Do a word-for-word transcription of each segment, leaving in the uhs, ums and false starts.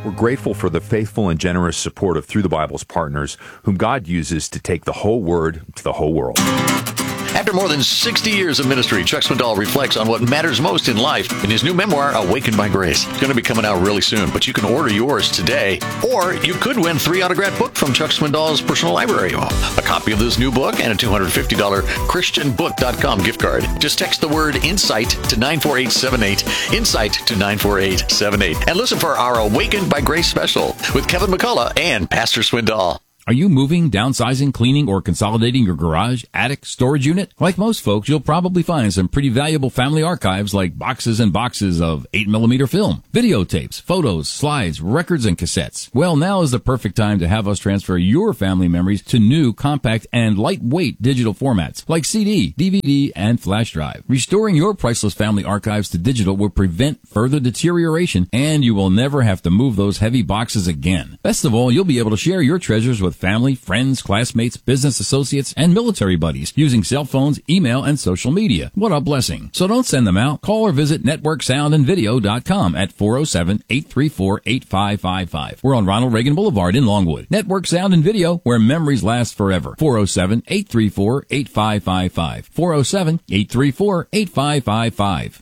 We're grateful for the faithful and generous support of Through the Bible's partners, whom God uses to take the whole Word to the whole world. After more than sixty years of ministry, Chuck Swindoll reflects on what matters most in life in his new memoir, Awakened by Grace. It's going to be coming out really soon, but you can order yours today. Or you could win three autographed books from Chuck Swindoll's personal library. A copy of this new book and a two hundred fifty dollars Christian book dot com gift card. Just text the word INSIGHT to nine four eight seven eight. INSIGHT to nine four eight seven eight. And listen for our Awakened by Grace special with Kevin McCullough and Pastor Swindoll. Are you moving, downsizing, cleaning, or consolidating your garage, attic, storage unit? Like most folks, you'll probably find some pretty valuable family archives like boxes and boxes of eight millimeter film, videotapes, photos, slides, records, and cassettes. Well, now is the perfect time to have us transfer your family memories to new, compact, and lightweight digital formats like C D, D V D, and flash drive. Restoring your priceless family archives to digital will prevent further deterioration, and you will never have to move those heavy boxes again. Best of all, you'll be able to share your treasures with family, friends, classmates, business associates, and military buddies using cell phones, email, and social media. What a blessing. So don't send them out. Call or visit network sound and video dot com at four oh seven, eight three four, eight five five five. We're on Ronald Reagan Boulevard in Longwood. Network Sound and Video, where memories last forever. four oh seven, eight three four, eight five five five. four oh seven, eight three four, eight five five five.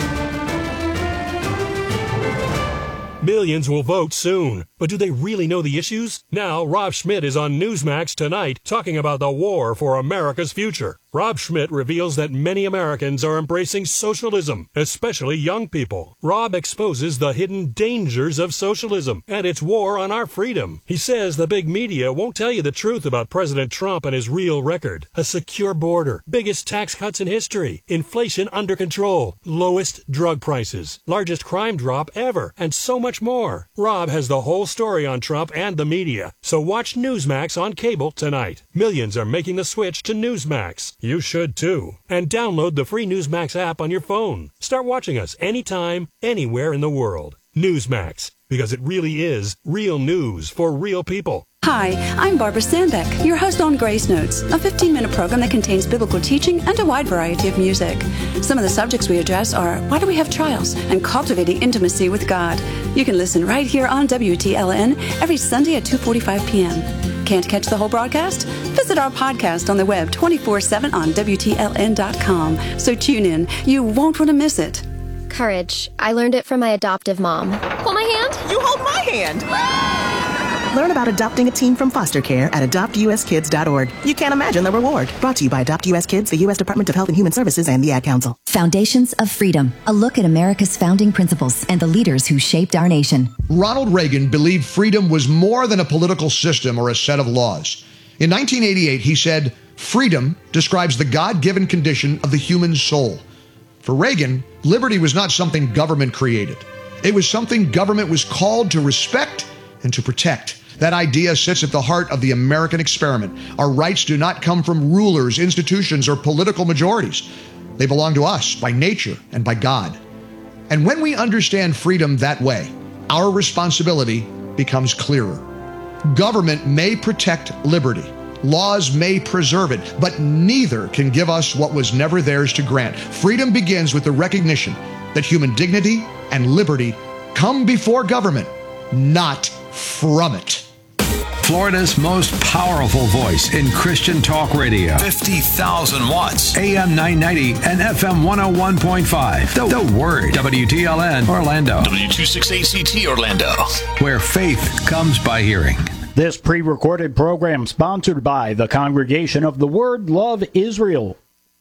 Millions will vote soon, but do they really know the issues? Now, Rob Schmidt is on Newsmax tonight talking about the war for America's future. Rob Schmidt reveals that many Americans are embracing socialism, especially young people. Rob exposes the hidden dangers of socialism and its war on our freedom. He says the big media won't tell you the truth about President Trump and his real record. A secure border, biggest tax cuts in history, inflation under control, lowest drug prices, largest crime drop ever, and so much more. Rob has the whole story on Trump and the media, so watch Newsmax on cable tonight. Millions are making the switch to Newsmax. You should too. And download the free Newsmax app on your phone. Start watching us anytime, anywhere in the world. Newsmax, because it really is real news for real people. Hi, I'm Barbara Sandbeck, your host on Grace Notes, a fifteen-minute program that contains biblical teaching and a wide variety of music. Some of the subjects we address are why do we have trials and cultivating intimacy with God. You can listen right here on W T L N every Sunday at two forty-five p.m. Can't catch the whole broadcast? Visit our podcast on the web twenty-four seven on W T L N dot com. So tune in. You won't want to miss it. Courage. I learned it from my adoptive mom. Hold my hand. You hold my hand. Learn about adopting a teen from foster care at adopt u s kids dot org. You can't imagine the reward. Brought to you by Adopt U S Kids, the U S Department of Health and Human Services, and the Ad Council. Foundations of Freedom. A look at America's founding principles and the leaders who shaped our nation. Ronald Reagan believed freedom was more than a political system or a set of laws. In nineteen eighty-eight, he said, "Freedom describes the God-given condition of the human soul." For Reagan, liberty was not something government created. It was something government was called to respect and to protect. That idea sits at the heart of the American experiment. Our rights do not come from rulers, institutions, or political majorities. They belong to us by nature and by God. And when we understand freedom that way, our responsibility becomes clearer. Government may protect liberty. Laws may preserve it, but neither can give us what was never theirs to grant. Freedom begins with the recognition that human dignity and liberty come before government, not from it. Florida's most powerful voice in Christian talk radio. fifty thousand watts. A M nine ninety and F M one oh one point five. The, the Word. W T L N Orlando. W twenty-six A C T Orlando. Where faith comes by hearing. This pre-recorded program sponsored by the Congregation of the Word Love Israel.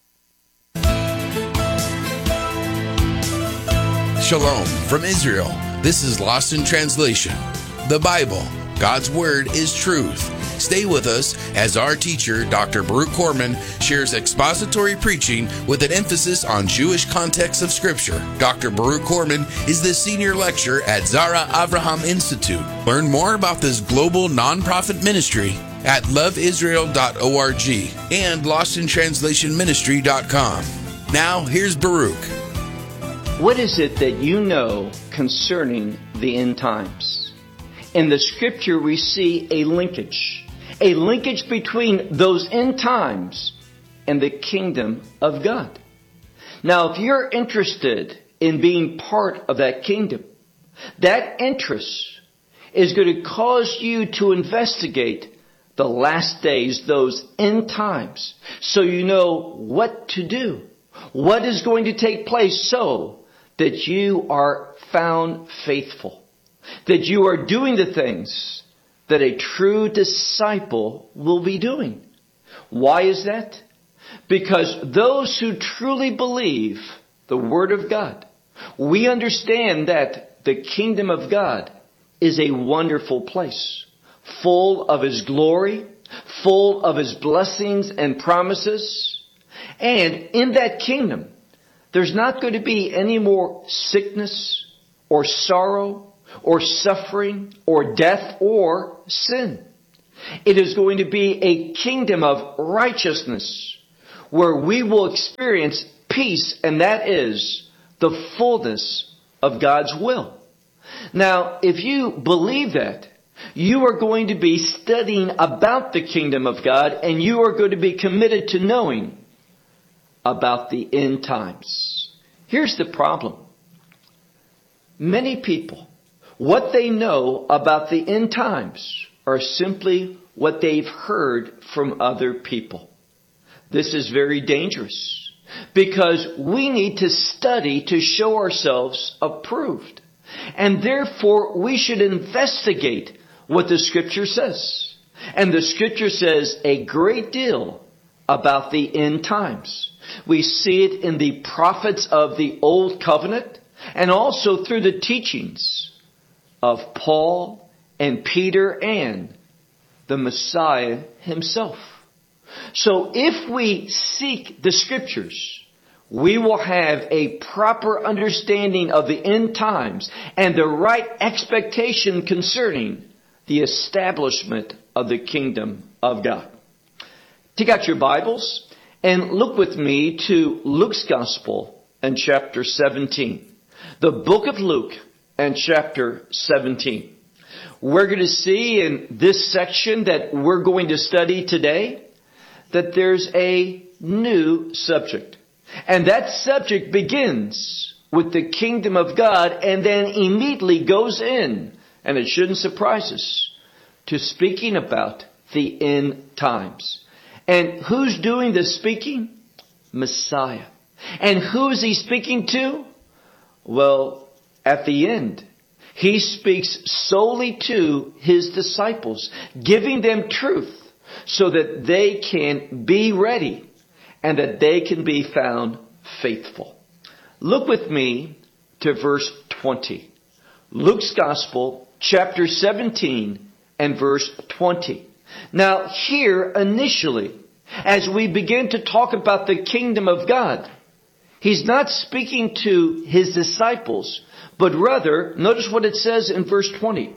Shalom from Israel. This is Lost in Translation. The Bible, God's Word, is truth. Stay with us as our teacher, Doctor Baruch Korman, shares expository preaching with an emphasis on Jewish context of Scripture. Doctor Baruch Korman is the senior lecturer at Zara Avraham Institute. Learn more about this global nonprofit ministry at love israel dot org and lost in translation ministry dot com. Now, here's Baruch. What is it that you know concerning the end times? In the Scripture, we see a linkage. A linkage between those end times and the kingdom of God. Now, if you're interested in being part of that kingdom, that interest is going to cause you to investigate the last days, those end times, so you know what to do, what is going to take place so that you are found faithful, that you are doing the things that a true disciple will be doing. Why is that? Because those who truly believe the Word of God, we understand that the kingdom of God is a wonderful place, full of His glory, full of His blessings and promises. And in that kingdom, there's not going to be any more sickness or sorrow or suffering or death or sin. It is going to be a kingdom of righteousness where we will experience peace, and that is the fullness of God's will. Now, if you believe that, you are going to be studying about the kingdom of God, and you are going to be committed to knowing about the end times. Here's the problem. Many people, what they know about the end times are simply what they've heard from other people. This is very dangerous because we need to study to show ourselves approved. And therefore, we should investigate what the Scripture says. And the Scripture says a great deal about the end times. We see it in the prophets of the Old Covenant and also through the teachings of Paul and Peter and the Messiah himself. So if we seek the Scriptures, we will have a proper understanding of the end times and the right expectation concerning the establishment of the kingdom of God. Take out your Bibles and look with me to Luke's Gospel and chapter seventeen. The book of Luke and chapter seventeen. We're going to see in this section that we're going to study today that there's a new subject. And that subject begins with the kingdom of God and then immediately goes in, and it shouldn't surprise us, to speaking about the end times. And who's doing the speaking? Messiah. And who is He speaking to? Well, at the end, He speaks solely to His disciples, giving them truth so that they can be ready and that they can be found faithful. Look with me to verse twenty. Luke's Gospel, chapter seventeen and verse twenty. Now here initially, as we begin to talk about the kingdom of God, He's not speaking to His disciples, but rather, notice what it says in verse twenty.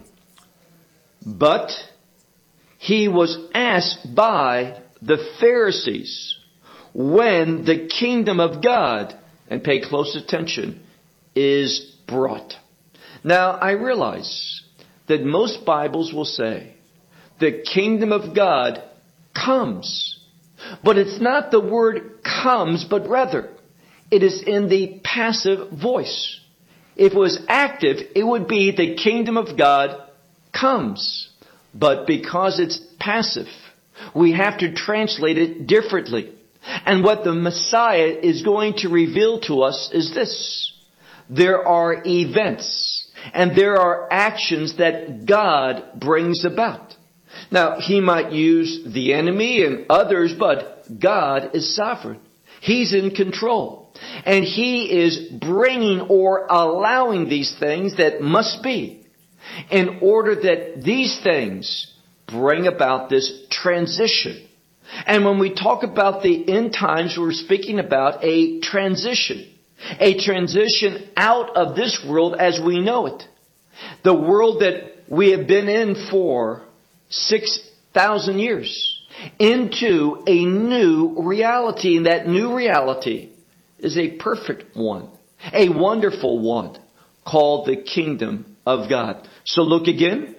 But He was asked by the Pharisees when the kingdom of God, and pay close attention, is brought. Now, I realize that most Bibles will say the kingdom of God comes. But it's not the word comes, but rather it is in the passive voice. If it was active, it would be the kingdom of God comes. But because it's passive, we have to translate it differently. And what the Messiah is going to reveal to us is this. There are events and there are actions that God brings about. Now, He might use the enemy and others, but God is sovereign. He's in control. And He is bringing or allowing these things that must be in order that these things bring about this transition. And when we talk about the end times, we're speaking about a transition. A transition out of this world as we know it. The world that we have been in for six thousand years. Into a new reality. And that new reality is a perfect one. A wonderful one. Called the kingdom of God. So look again.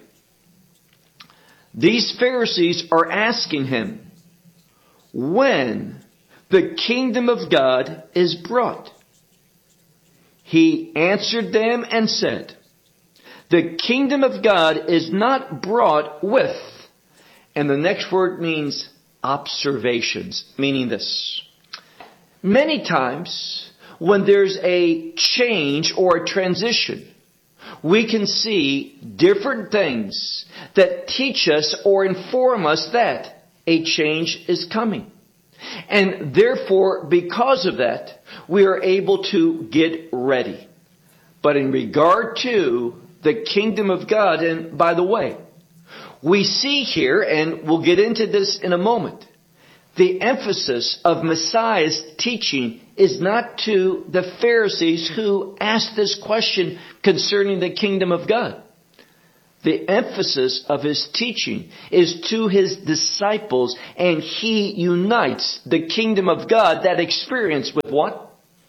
These Pharisees are asking Him when the kingdom of God is brought. He answered them and said, The kingdom of God is not brought with, and the next word means observations, meaning this. Many times when there's a change or a transition, we can see different things that teach us or inform us that a change is coming. And therefore, because of that, we are able to get ready. But in regard to the kingdom of God, and by the way, we see here, and we'll get into this in a moment, the emphasis of Messiah's teaching is not to the Pharisees who asked this question concerning the kingdom of God. The emphasis of his teaching is to his disciples, and he unites the kingdom of God, that experience, with what?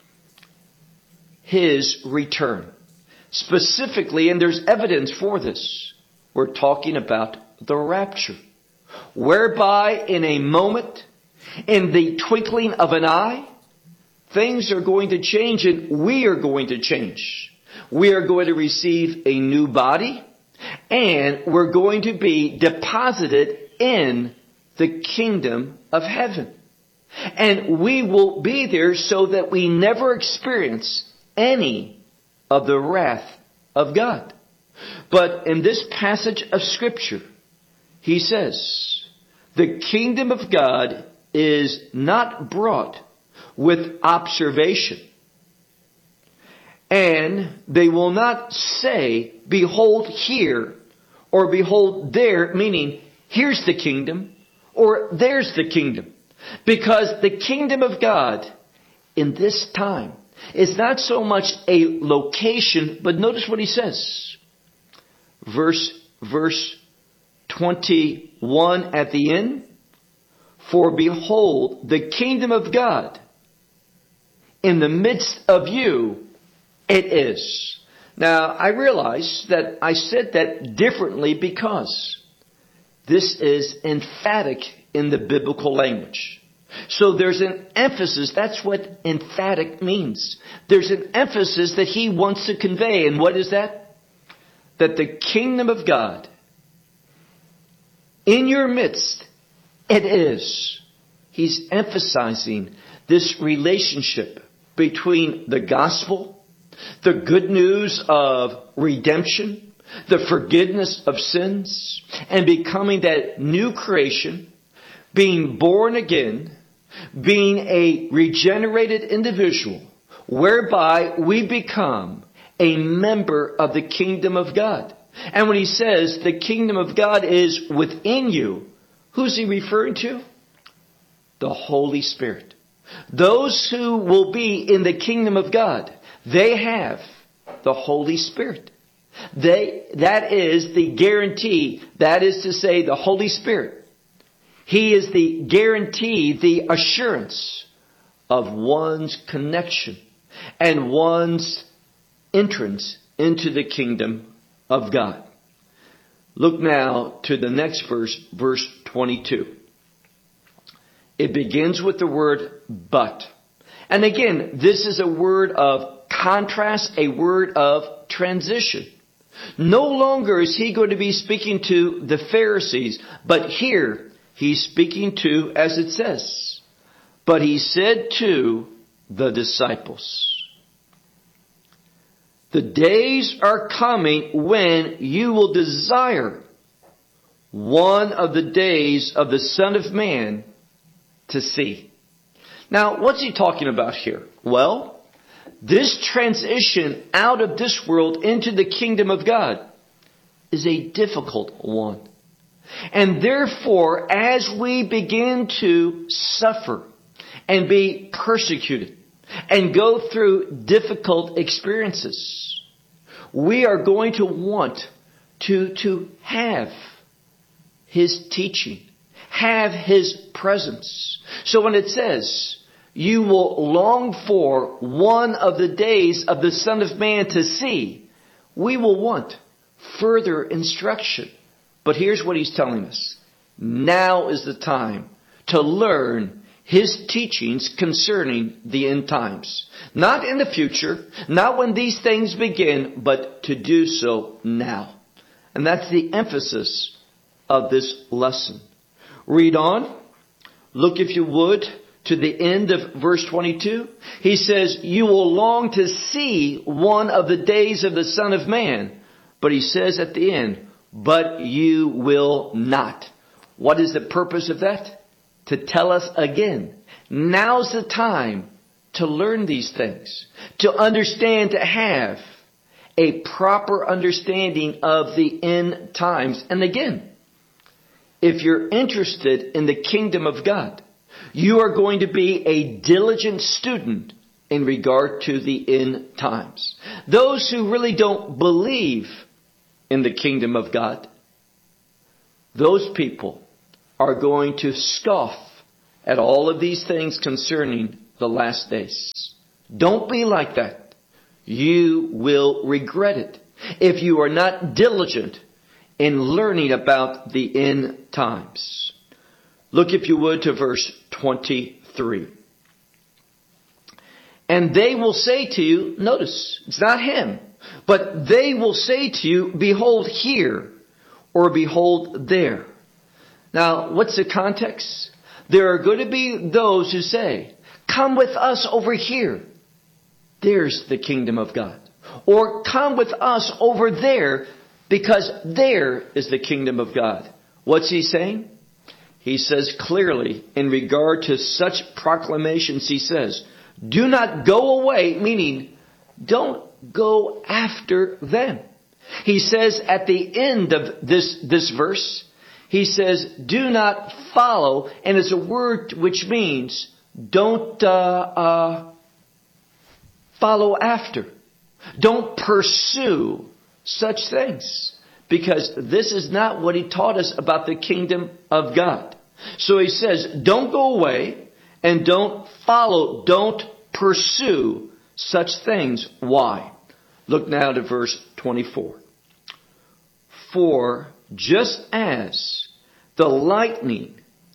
His return. Specifically, and there's evidence for this, we're talking about the rapture, whereby in a moment, in the twinkling of an eye, things are going to change, and we are going to change. We are going to receive a new body, and we're going to be deposited in the kingdom of heaven. And we will be there so that we never experience any of the wrath of God. But in this passage of Scripture, he says, the kingdom of God is not brought with observation. And they will not say, behold here, or behold there, meaning here's the kingdom, or there's the kingdom. Because the kingdom of God in this time is not so much a location, but notice what he says. Verse, verse twenty-one at the end. For behold, the kingdom of God in the midst of you, it is. Now, I realize that I said that differently because this is emphatic in the biblical language. So there's an emphasis. That's what emphatic means. There's an emphasis that he wants to convey. And what is that? That the kingdom of God in your midst, it is. He's emphasizing this relationship between the gospel, the good news of redemption, the forgiveness of sins, and becoming that new creation, being born again, being a regenerated individual, whereby we become a member of the kingdom of God. And when he says the kingdom of God is within you, who's he referring to? The Holy Spirit. Those who will be in the kingdom of God, they have the Holy Spirit. They, that is the guarantee. That is to say, the Holy Spirit. He is the guarantee, the assurance of one's connection and one's entrance into the kingdom of God. Look now to the next verse, verse twenty-two. It begins with the word but. And again, this is a word of contrast, a word of transition. No longer is he going to be speaking to the Pharisees, but here he's speaking to, as it says, but he said to the disciples, the days are coming when you will desire one of the days of the Son of Man to see. Now, what's he talking about here? Well, this transition out of this world into the kingdom of God is a difficult one. And therefore, as we begin to suffer and be persecuted and go through difficult experiences, we are going to want to, to have his teaching, have his presence. So when it says, you will long for one of the days of the Son of Man to see, we will want further instruction. But here's what he's telling us. Now is the time to learn His teachings concerning the end times. Not in the future, not when these things begin, but to do so now. And that's the emphasis of this lesson. Read on. Look, if you would, to the end of verse twenty-two. He says, you will long to see one of the days of the Son of Man. But he says at the end, but you will not. What is the purpose of that? To tell us again, now's the time to learn these things, to understand, to have a proper understanding of the end times. And again, if you're interested in the kingdom of God, you are going to be a diligent student in regard to the end times. Those who really don't believe in the kingdom of God, those people are going to scoff at all of these things concerning the last days. Don't be like that. You will regret it if you are not diligent in learning about the end times. Look, if you would, to verse twenty-three. And they will say to you, notice, it's not him, but they will say to you, behold here, or behold there. Now, what's the context? There are going to be those who say, come with us over here. There's the kingdom of God. Or come with us over there, because there is the kingdom of God. What's he saying? He says clearly, in regard to such proclamations, he says, do not go away, meaning don't go after them. He says at the end of this, this verse, he says, do not follow, and it's a word which means don't uh, uh, follow after. Don't pursue such things, because this is not what he taught us about the kingdom of God. So he says, don't go away and don't follow, don't pursue such things. Why? Look now to verse twenty-four. For just as the lightning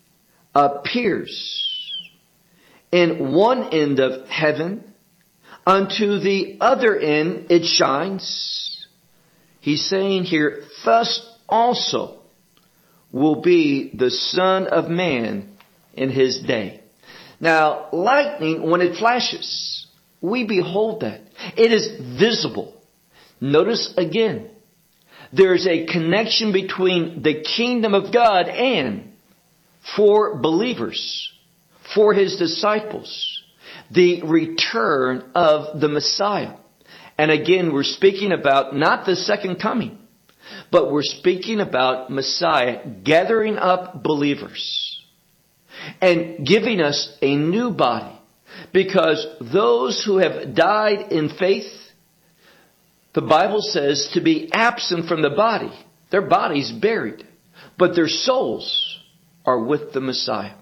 appears in one end of heaven, unto the other end it shines. He's saying here, thus also will be the Son of Man in his day. Now, lightning, when it flashes, we behold that. It is visible. Notice again, there's a connection between the kingdom of God and, for believers, for his disciples, the return of the Messiah. And again, we're speaking about not the second coming, but we're speaking about Messiah gathering up believers and giving us a new body. Because those who have died in faith, the Bible says to be absent from the body. Their body's buried, but their souls are with the Messiah.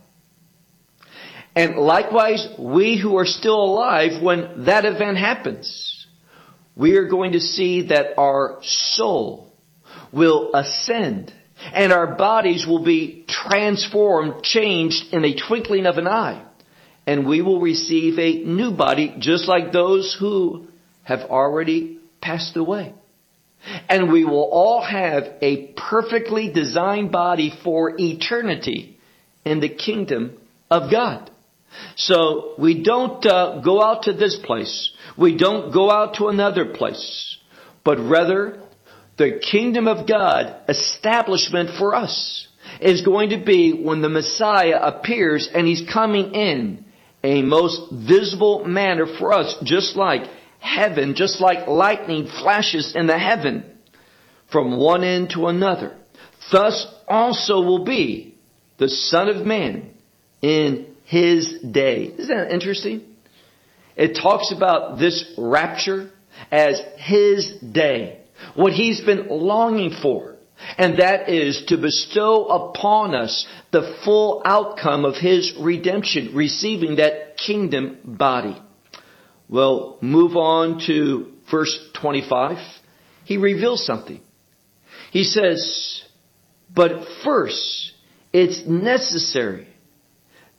And likewise, we who are still alive, when that event happens, we are going to see that our soul will ascend and our bodies will be transformed, changed in a twinkling of an eye. And we will receive a new body just like those who have already passed away. And we will all have a perfectly designed body for eternity in the kingdom of God. So we don't uh, go out to this place. We don't go out to another place. But rather, the kingdom of God establishment for us is going to be when the Messiah appears, and he's coming in a most visible manner for us, just like heaven, just like lightning flashes in the heaven from one end to another. Thus also will be the Son of Man in his day. Isn't that interesting? It talks about this rapture as his day, what he's been longing for. And that is to bestow upon us the full outcome of his redemption, receiving that kingdom body. Well, move on to verse twenty-five. He reveals something. He says, but first, it's necessary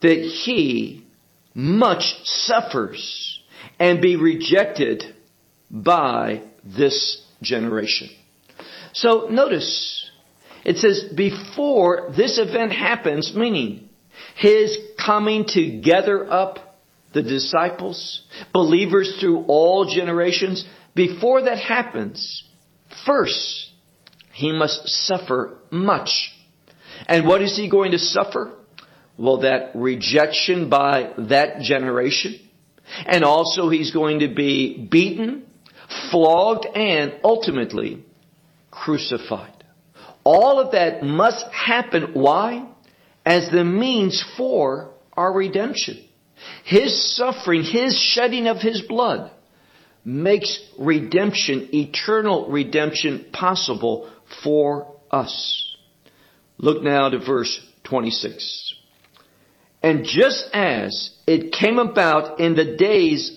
that he much suffers and be rejected by this generation. So notice, it says before this event happens, meaning his coming to gather up the disciples, believers through all generations, before that happens, first, he must suffer much. And what is he going to suffer? Well, that rejection by that generation. And also he's going to be beaten, flogged, and ultimately crucified. All of that must happen. Why? As the means for our redemption. His suffering, his shedding of his blood makes redemption, eternal redemption, possible for us. Look now to verse twenty-six. And just as it came about in the days